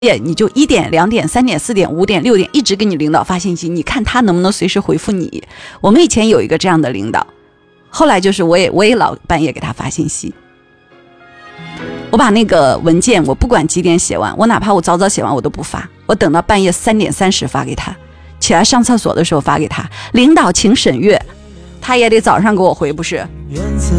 你就1点、2点、3点、4点、5点、6点一直给你领导发信息，你看他能不能随时回复你。我们以前有一个这样的领导，后来就是我也老半夜给他发信息。我把那个文件我不管几点写完，我哪怕我早写完我都不发，我等到半夜3点30发给他，起来上厕所的时候发给他，领导请审阅，他也得早上给我回，不是？ 原子